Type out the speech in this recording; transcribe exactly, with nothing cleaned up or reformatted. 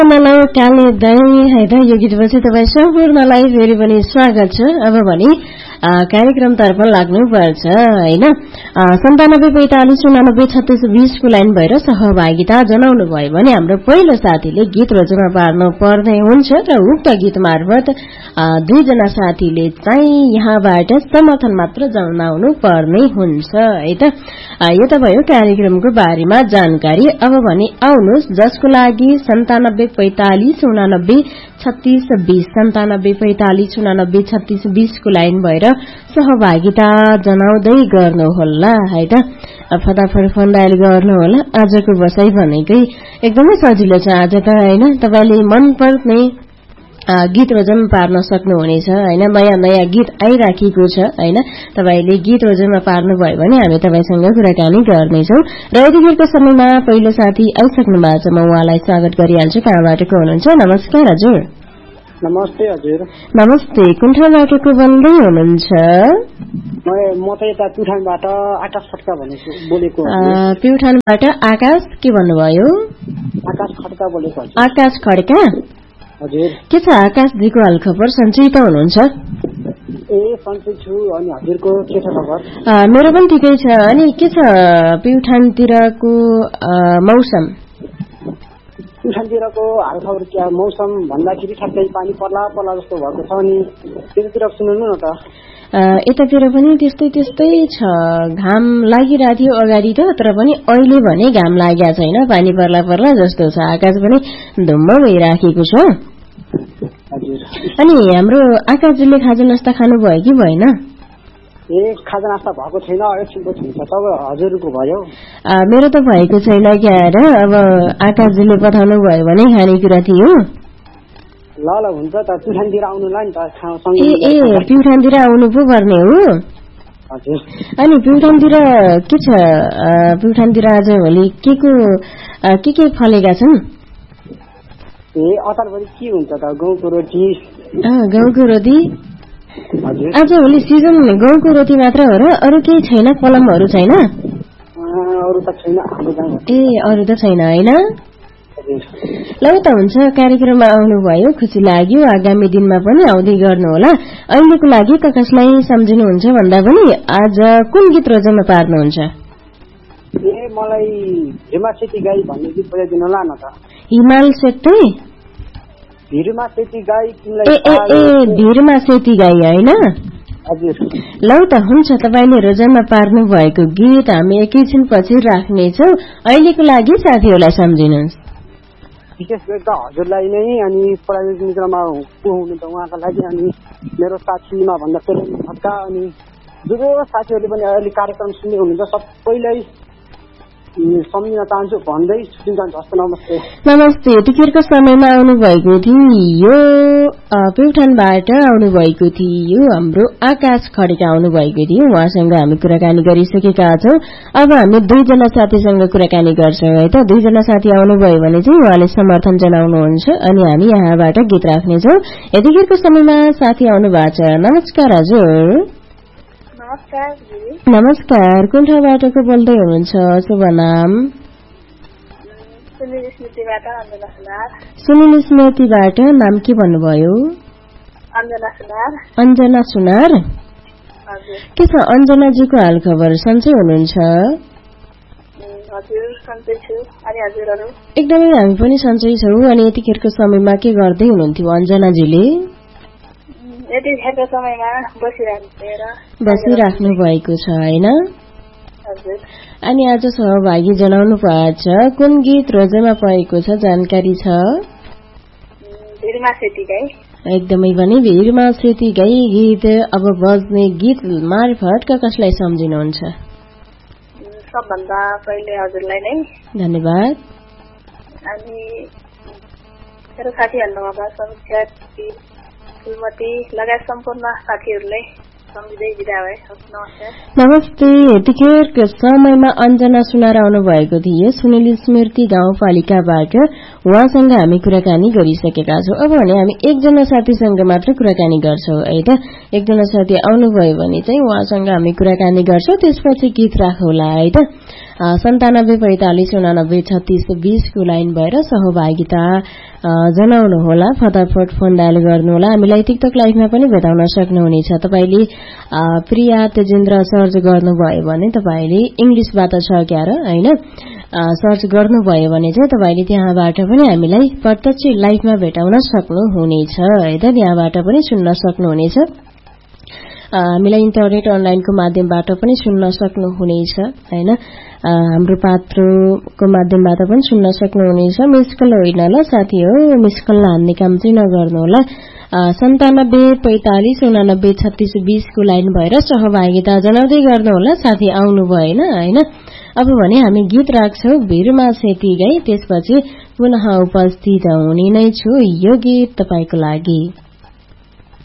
मलाई काले दही है त यो गीतपछि तपाईँ सम्पूर्णलाई फेरि पनि स्वागत छ। अब भने कार्यक्रमतर्फ लाग्नुपर्छ होइन। सन्तानब्बे पैंतालिस उनानब्बे छत्तीस बीसको लाइन भएर सहभागिता जनाउनु भयो भने हाम्रो पहिलो साथीले गीत रचना पार्नु पर्ने हुन्छ र उक्त गीत मार्फत दुईजना साथीले चाहिँ यहाँबाट समर्थन मात्र जनाउनु पर्ने हुन्छ है त। यो त भयो कार्यक्रमको बारेमा जानकारी। अब भने आउनुहोस् जसको लागि सन्तानब्बे पैंतालिस उनानब्बे छत्तीस बीस सन्तानब्बे पैंतालिस उनानब्बे छत्तीस बीसको लाइन भएर सहभागिता जनाउँदै गर्नुहोला है त। फटाफट फोन डायल गर्नुहोला। आजको बसाई भनेकै एकदमै सजिलो छ आज त होइन। तपाईले मन पर्ने गीत रचना पार्न सक्नुहुनेछ हैन। नयाँ नयाँ गीत आइराखेको छ हैन। तपाईले गीत रचना पार्नुभयो भने हामी तपाईसँग कुराकानी गर्नेछौं र यतिखेरको समयमा पहिलो साथी आइसक्नु भएको छ। म उहाँलाई स्वागत गरिहाल्छु। कहाँबाट को हुनुहुन्छ? नमस्कार हजुर। नमस्ते हजुर। नमस्ते। कुन ठाउँबाट को बोल्दै हुनुहुन्छ? म त यता प्युठानबाट आकाश खड्का बोलेको। प्युठानबाट आकाश के भन्नुभयो? आकाश खड्का बोलेको। आकाश खड्का हजुर। के छ आकाशजीको हालखबर? सन्चै त हुनुहुन्छ? ए सन्चै छु। अनि हजुरको के छ खबर? मेरो पनि ठिकै छ। अनि के छ प्युठानतिरको मौसम? प्युठानतिरको हालखबर के मौसम भन्दाखेरि ठ्याक्कै पानी पर्ला पर्ला जस्तो भएको छ। अनि त्यतातिर सुन्नु न त। यतातिर पनि त्यस्तै त्यस्तै छ। घाम लागिरहेको थियो अगाडि त, तर पनि अहिले भने घाम लागेको छैन। पानी पर्ला पर्ला जस्तो छ। आकाश पनि धुम्म भइराखेको छ। अनि हाम्रो आकाशजीले खाजा नास्ता खानुभयो कि भएन? ए खाजा नास्ता भएको छैन, एकछिनको छ। तब हजुरको भयो? मेरो त भएको छैन क्या र। अब आकाशजीले पठाउनु भयो भने खानेकुरा थियो। ल ल हुन्छ त। प्युठानतिर आउनुलाई नि त। ए ए प्युठानतिर आउनु पो पर्ने हो। हजुर। अनि प्युठानतिर के छ? प्युठानतिर आज भोलि के को के के फलेका छन्? ए अचारभरि के हुन्छ त? गहुँको रोटी। गहुँको रोटी। हजुर। आज भोलि सिजन गहुँको रोटी मात्र हो र अरू केही छैन? पलमहरू छैन? अरू त छैन। ए अरू त छैन होइन। ल त हुन्छ। कार्यक्रममा आउनुभयो खुसी लाग्यो। आगामी दिनमा पनि आउँदै गर्नुहोला। अहिलेको लागि त कसलाई सम्झिनुहुन्छ भन्दा पनि आज कुन गीत रचना पार्नुहुन्छ? ए मलाई हिमाल सेती गाई भन्ने गीत बजाइदिनु होला न त। हिमाल सेती? भिरमा सेती गाई तिमीलाई। ए ए ए भिरमा सेती गाई होइन? हजुर। ल त हुन्छ। तपाईले रचना पार्नु भएको गीत हामी एकैछिन पछि राख्नेछौँ। अहिलेको लागि साथीहरूलाई सम्झिनुहोस्। विशेष गरी त हजुरलाई नै, अनि प्राविधिक मित्रमा को हुनु त उहाँको लागि, अनि मेरो साथीमा भन्दा पेरेन्ट खड्का, अनि जो जो साथीहरूले पनि अहिले कार्यक्रम सुन्दै हुनुहुन्छ सबैलाई सम्झिन चाहन्छु भन्दै छुट्टी जान्छ। हस् नमस्ते। नमस्ते। यतिखेरको समयमा आउनुभएको थियो प्युठानबाट आउनुभएको थियो हाम्रो आकाश खड्का आउनुभएको थियो। उहाँसँग हामी कुराकानी गरिसकेका छौँ। अब हामी दुईजना साथीसँग कुराकानी गर्छौँ है त। दुईजना साथी आउनुभयो भने चाहिँ उहाँले समर्थन जनाउनुहुन्छ अनि हामी यहाँबाट गीत राख्नेछौँ। यतिखेरको समयमा साथी आउनु भएको छ। नमस्कार हजुर। नमस्कार। नमस्कार। कुन ठाउँबाट को बोल्दै हुनुहुन्छ? शुभ नाम? सुनिल स्मृतिबाट अञ्जना सुनार। सुनिल स्मृतिबाट नाम के भन्नुभयो? अञ्जना सुनार। अञ्जना सुनार। हजुर। के छ अञ्जनाजीको हालखबर? सन्चै हुनुहुन्छ? हजुर सन्चै छु। अनि हजुरहरू? एकदमै हामी पनि सन्चै छौँ। अनि यतिखेरको समयमा के गर्दै हुनुहुन्थ्यो अञ्जनाजीले? यतिखेरको समयमा बसिराख्नु भएको छ होइन? हजुर। अनि आज सहभागी जनाउनु भएको छ। कुन गीत रचना भएको छ जानकारी छ? भिरमा सेती गाई। एकदमै पनि भिरमा सेती गाई गीत अब बज्ने गीत मार्फत कसलाई सम्झिनुहुन्छ? सबभन्दा पहिले हजुरलाई नै धन्यवाद। अनि मेरो साथीहरूमा समीक्षा फुलमती लगायत सम्पूर्ण साथीहरूलाई सम्झिँदै बिदा भए। नमस्ते। नमस्ते। यतिखेरको समयमा अञ्जना सुनार आउनु भएको थियो सुनिल स्मृति गाउँपालिकाबाट। उहाँसँग हामी कुराकानी गरिसकेका छौँ। अब भने हामी एकजना साथीसँग मात्र कुराकानी गर्छौँ है त। एकजना साथी आउनुभयो भने चाहिँ उहाँसँग हामी कुराकानी गर्छौँ। त्यसपछि गीत राखौँला है त। सन्तानब्बे पैंतालिस उनानब्बे छत्तीस बीसको लाइन भएर सहभागिता जनाउनुहोला, फटाफट फोन डायल गर्नुहोला। हामीलाई टिकटक लाइभमा पनि भेटाउन सक्नुहुनेछ। तपाईँले प्रिया तेजेन्द्र सर्च गर्नुभयो भने तपाईँले इंग्लिशबाट छ क्यार हैन सर्च गर्नुभयो भने चाहिँ तपाईँले त्यहाँबाट पनि हामीलाई प्रत्यक्ष लाइभमा भेटाउन सक्नुहुनेछ है त। त्यहाँबाट पनि सुन्न सक्नुहुनेछ। हामीलाई इन्टरनेट अनलाइनको माध्यमबाट पनि सुन्न सक्नुहुनेछ हैन। हाम्रो पात्रोको माध्यमबाट पनि सुन्न सक्नुहुनेछ। मिस कल होइन ल साथी हो, मिस कल हान्ने काम चाहिँ नगर्नु होला। सन्तानब्बे पैंतालिस उनानब्बे छत्तीस बीस को लाइन भएर सहभागिता जनाउँदै गर्नुहोला। साथी आउनु भएन हैन। अब भने हामी गीत राख्छौं भिरमा सेती गई, त्यसपछि पुनः उपस्थित हुने नै छु। यो गीत तपाईको लागि।